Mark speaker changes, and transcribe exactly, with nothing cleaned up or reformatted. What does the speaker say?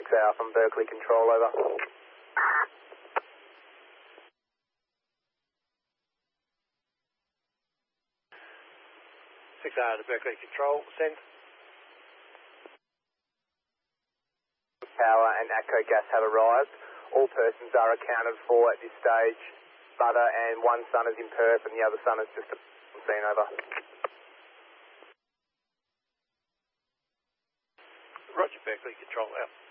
Speaker 1: hour from Berkeley Control, over.
Speaker 2: six hour to Berkeley Control, send.
Speaker 1: Power and ATCO gas have arrived. All persons are accounted for at this stage. Mother and one son is in Perth and the other son is just seen, over.
Speaker 2: Roger, Berkeley Control, out.